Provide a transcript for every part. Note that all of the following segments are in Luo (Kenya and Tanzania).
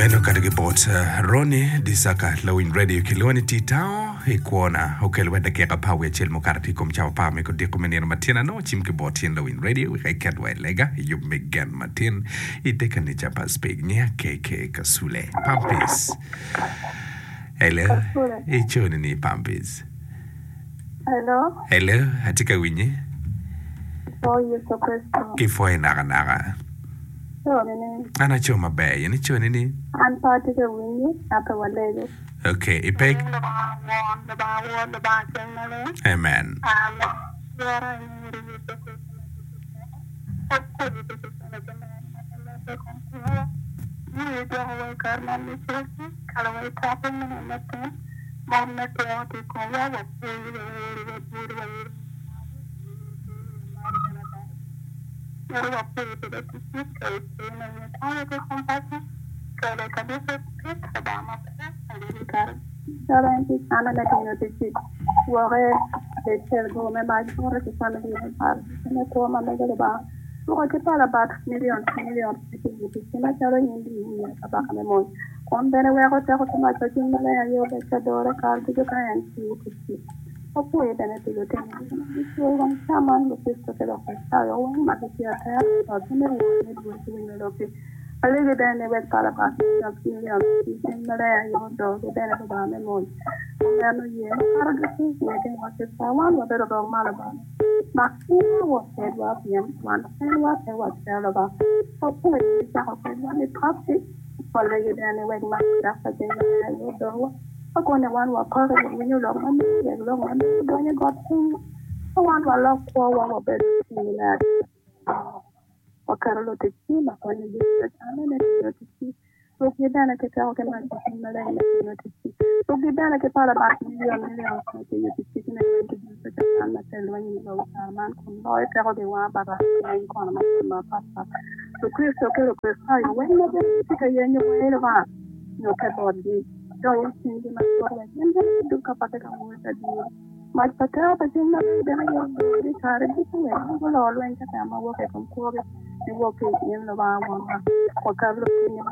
Meno katika bot Roni disaka lawin radio kiloni titao ikuona ukelwe dakika pawe chel mokarti kom chao pa me ko diko menir matina no chim ke botin lawin radio we kadwa lega you megan matin iteka ni chapa speg nia keke kasule pampis hello ichoni ni pampis hello hatika winyi Yesu Kristo. Kifo naga ana choma bay ni choni ni an party ke winyi apa walego. Okay, ipek amen Saranti ana la dino tisi wore de cergo me ma wore ke family ne par ne ko ma me gele ba ko ke pala ba million tisi ma taro indi ni aba kame mon kon bene we ko ta ko ma to tin le ya yo be ta dore kar ti ko kan tisi ko ko e bene ti lo ten ni ko wan saman lo ke to ke lo ko ta yo ma ke ya ta to ne ne do ti ne lo ke Alege dene wet pala pa million tisi me le ya yo do dene ko ba me mon no ye arga ti ne ke wa ke sa wan wa bero do mala ba Maxi was said was him, one and what I was there about. So, please, I hope one is toxic. For later than a wedding, my after dinner, you know. I'm going to one was perfect when you love money, and love money, don't you got things? I want to love for one of it. Or Carolo to see my funny business, to see. So, give them a catalogue and I'm going to see. So, give them a catalogue million to see in the when you know, man, come tell the one about my papa. So, Chris, okay, when you get a young way of us, no catalogue, don't you see my story, and then do Capata with a deal. My patel, but in the car, and you will always have my work from Kobe. You walk in the one or Carlo,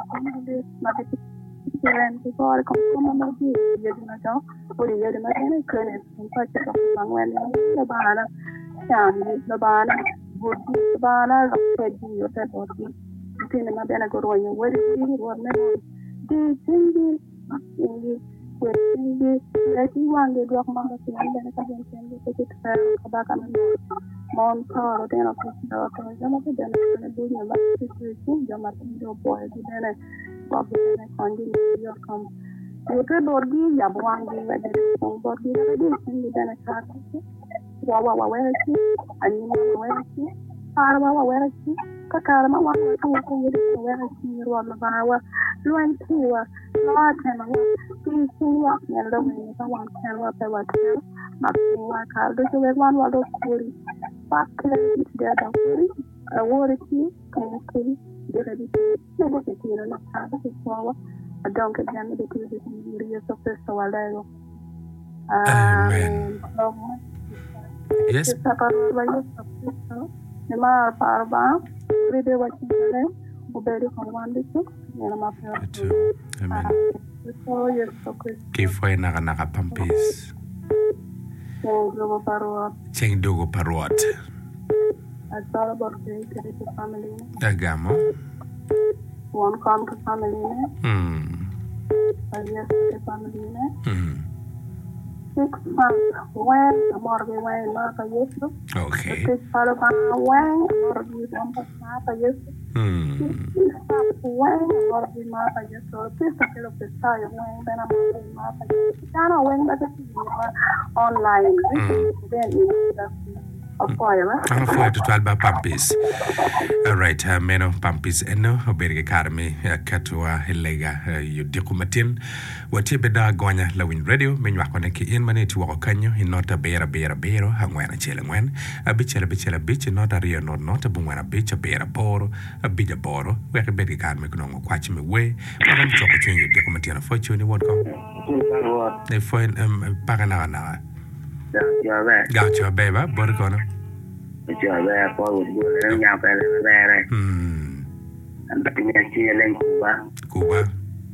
and people are coming to you know, or you get any credit in such a long when the banner, and the banner, good banner, said you said what you cinema benago, where you were never did with let you one get rock mama and then I take it back and Mount Carl, then of course, some of the then do your life situation, your boy, then I continue come. You could not give your one whether it's body and then a car. Wawa, where is he? And you know where is he? Arwa, where is he? Kakarama, one where is he? Romawa, Luantiwa, Larkin, teaching what and the way one can what I was here. Nothing like how does the one was of school. Back to the other a word you can see the ready never get here and have it forward. I don't get them to do this in the surface so I lego. Amen. Yes. Nema Parba, video watching today, Obey from one district, and my parents. Amen. So, yes, so quick. Kifo naga pampis. Cheng dogo parot. I thought about the family. Agamo. One come to family. Yes, the family. 6 months when the morgue when Martha Yesu. Okay. The Parabana when morgue Martha Yesu. When morgue Martha Yesu. Please take a the style when then I'm Martha Yesu. Dana when that is online. Then you Afoy to 12 pampis. All right, meno pampis eno oberge karmi katwa helega you dikumatin watibe da gonya lawin radio menwa koneki in maneti wako kanyo inota bera hangwena chele ngwen bichele nota rio nota bungwena bera boro abija boro weke berge karmi kunongo kwachi me we magam choko chwenye dikumatin afoy won't come they find pagana Gotcha, baby. What gonna? You're there for good. And the Cuba. Cuba.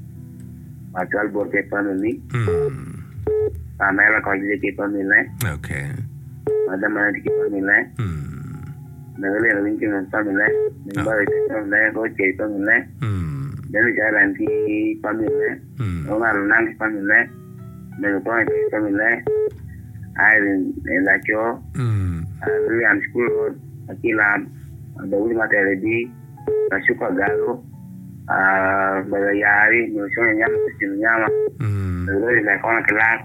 Actual Borke family. Pamela College family. Okay. Madam Manati family. Nagale Lincoln family. Nimba family. Goche family. Then Jalanti family. Omar Nang family. Megapoint family. Iron Lacho. William School Road. Akila. The Wilma Telebi. Kashuka Galo. Bagayari. Nushon Yama. The road is like on a class.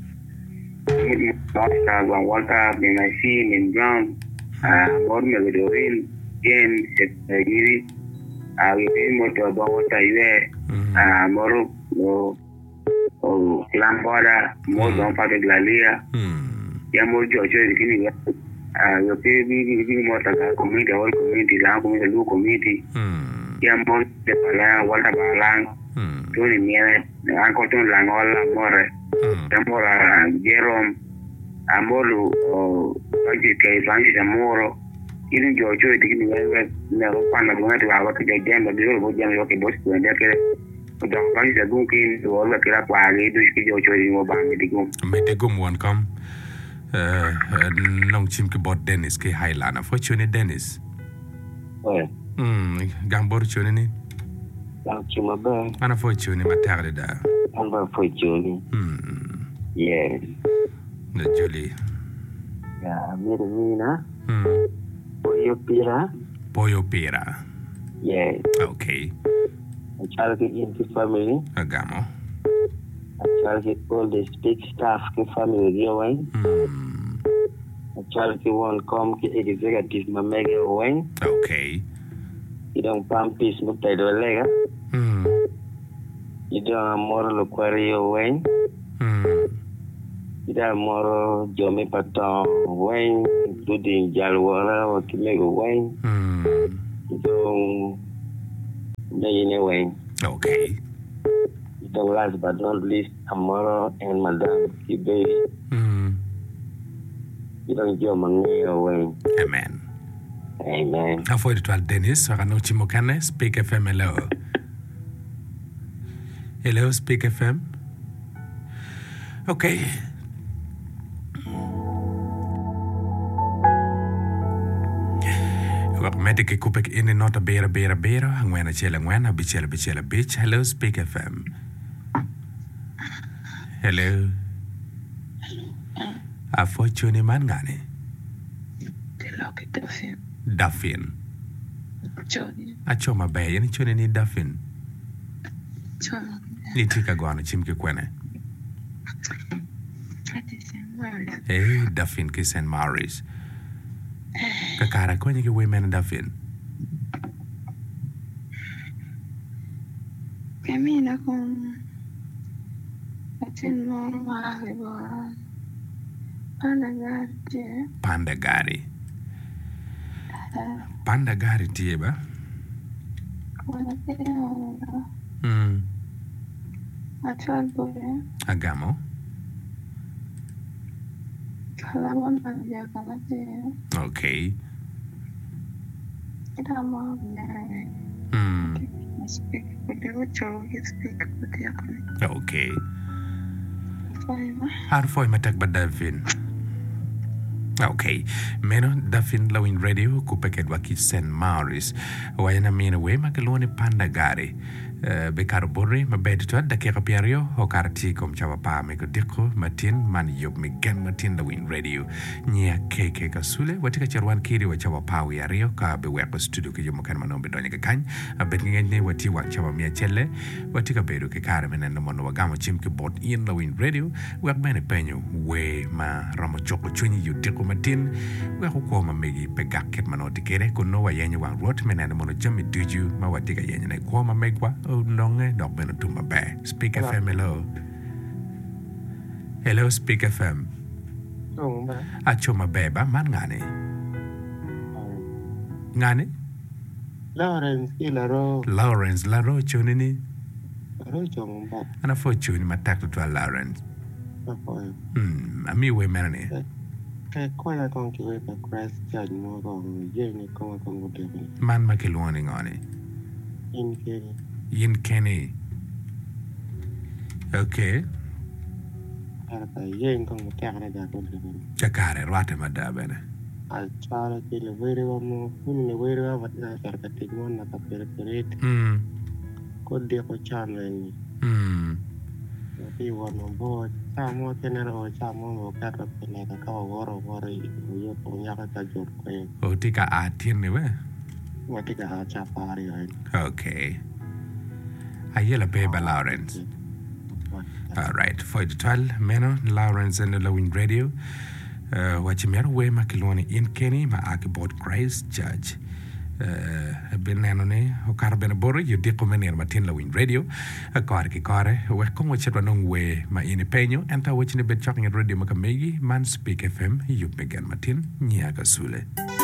Walter, Benassi, Brown, Mormon, Dorin, James, Giri, Motor, Bawata, Moro, Lamboda, Modon Pataglalia, Yamo George, your baby, Motor, community, all community, Lam community, Lu community, Yamo, Walter Balang, Tony Mian, Uncle Ton Langola, More. Tamora Jerome Amolu Paji Banji Amoro even George taking never found a going to our jam of the old jam of the boss to indicate the Banji Gunkin to all the Kira Quali, do George in Obama. Metegum one come. Long chimki bot Dennis K Highlana. Fortunate Dennis. Gambor Chunini. Chumaba. And a fortune in my tarda. Number for Julie. Yes. The Julie. Yeah, Mirina. Poyo Pira. Yes. Okay. A child into family. Agamo. A child all the big staff family away. A child won't come to executive Mamega away. Okay. You don't pump peace with the lega. You don't moral aquario way. You don't moral Jomi Paton Wayne, including Jalwara or Kimego Wayne. You don't Nayin Wayne. Okay. You don't last but not least Amoro and Madame Kibe. You don't Joe Mangay Wayne. Amen. Amen. I for it, Dennis, or no Chimokane, Speak FM, hello. Hello, Speak FM. Okay. Medic Kupek in and not a bear, and when a chela, bichela, bitch. Hello, Speak FM. Hello. A fortune mangani. Duffin. A choma bay, and choni ni Duffin. Ni tika gwana chimki kwene. Hey, Duffin ki St. Mary's. Kakara kwenye ki women Duffin. Camina con Atin Mormali Pandagari. Pandagari. Pandagari tieba. Actual boy. Agamo. Kalamon Pandia Kalate. Okay. Idamo. Speak with the Ucho, speak with the Okay. How for my tag but Davin? Okay. Meno Davin Lowin Radio, Kupeket Waki St. Mary's. Wayana mean away, Magaloni Pandagari. Becaro Borre, my bed to the Kerapiario, Hokarati, com Chavapa, Mekodiko, Martin, Man Yob Megan Martin, the Win Radio, near Keke Kasule, what take a one kiri, which our power area, car be weapons to do Yomokan Bedonica Kine, a betting any what you want Chavamia Chelle, what take a bedu Karaman and the Monogamo Chimke bought in the Win Radio, where many penny, way ma Ramochoko Chuni, you Dico Martin, where Hokoma Megi Pegaket Manotikere, Konoa Yanyuan Rotman and the Monojami Duju, Mawatika Yan Quama Megwa. Longe dog been to my bag. Speak FM, hello. Hello, Speak FM. Oh, Acho my beba, man ngani. Ngani? Lawrence Laro chunini. And a fortune my tackle to a Lawrence. A me way manny. Quite going to wait a Christ judge more on Jenny Congo. Man make a warning on it. In Yin Kenny. Okay. Yen kong matiakana da kon le. Chakare rwate madabene. Al chara ke le were wa mo kuni le were wa vatna sarka tigmon na ka perperet. Ko de ko chamen. Ti wono bo chamo tenera o chamo mo ka ka ne ka woro yo ko ya ka jor ko. O tika atin ne we. Watika ha cha pari ai. Okay. Ayela Beba Lawrence. All right. For the 12 Meno Lawrence and the Lowin Radio. Wachimero we makiloni in Kenny ma akibot Christ Judge. Benanone o carbonaboro you dicomenir matin Lowin Radio. A car ki kare we kong wachirwanong we ma inipeño enta wachini bet choking at radio makamegi man speak FM you begin matin nyaga sule.